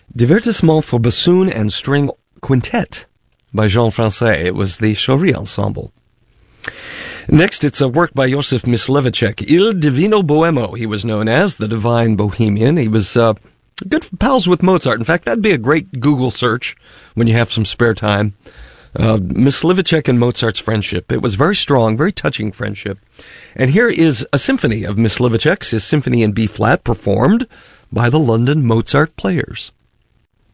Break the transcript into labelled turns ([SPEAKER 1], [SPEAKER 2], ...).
[SPEAKER 1] Divertissement for Bassoon and String Quintet by Jean Francais. It was the Chaury Ensemble. Next, it's a work by Josef Myslivacek, Il Divino Boemo, he was known as, the Divine Bohemian. He was good pals with Mozart. In fact, that'd be a great Google search when you have some spare time. Myslivacek and Mozart's friendship. It was very strong, very touching friendship. And here is a symphony of Myslivacek's, his Symphony in B-flat, performed by the London Mozart Players.